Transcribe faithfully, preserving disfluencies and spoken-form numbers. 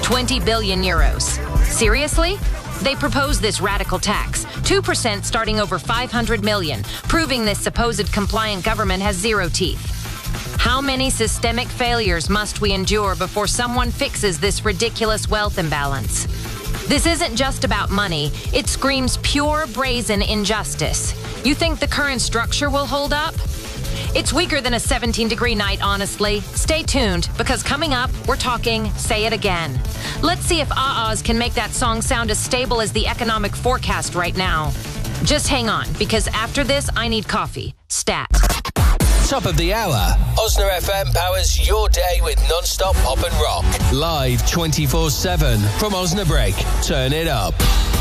twenty billion euros. Seriously? They propose this radical tax, two percent starting over five hundred million, proving this supposed compliant government has zero teeth. How many systemic failures must we endure before someone fixes this ridiculous wealth imbalance? This isn't just about money. It screams pure, brazen injustice. You think the current structure will hold up? It's weaker than a seventeen degree night, honestly. Stay tuned, because coming up, we're talking Say It Again. Let's see if A A's can make that song sound as stable as the economic forecast right now. Just hang on, because after this, I need coffee. Stat. Top of the hour. Osna F M powers your day with non-stop pop and rock. Live twenty-four seven from Osnabrück. Turn it up.